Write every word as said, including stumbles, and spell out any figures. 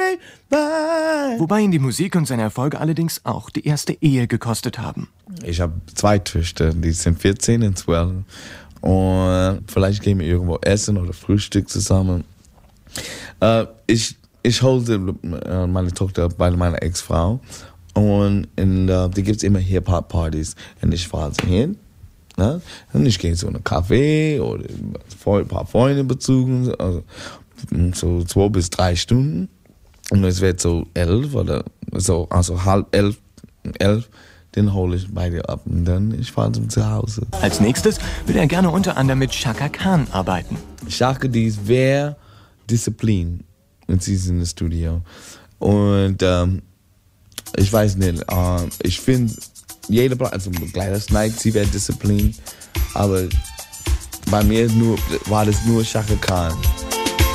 bye, bye. Wobei ihn die Musik und seine Erfolge allerdings auch die erste Ehe gekostet haben. Ich habe zwei Töchter, die sind vierzehn und zwölf. Und vielleicht gehen wir irgendwo essen oder Frühstück zusammen. Äh, ich ich holte meine Tochter bei meiner Ex-Frau. Und in, uh, da gibt es immer Hip-Hop-Partys. Und ich fahre sie hin. Ne? Und ich gehe zu einem Café oder ein paar Freunde bezogen. Also, so zwei bis drei Stunden. Und es wird so elf oder so, also halb elf, elf. Den hole ich bei dir ab und dann ich fahre zum Zuhause. Als nächstes will er gerne unter anderem mit Chaka Khan arbeiten. Chaka, die ist sehr disziplin und sie ist in das Studio. Und ähm, ich weiß nicht, äh, ich finde, jede Platte, also Gladys Knight, sie wäre Disziplin, aber bei mir nur, war das nur Chaka Khan.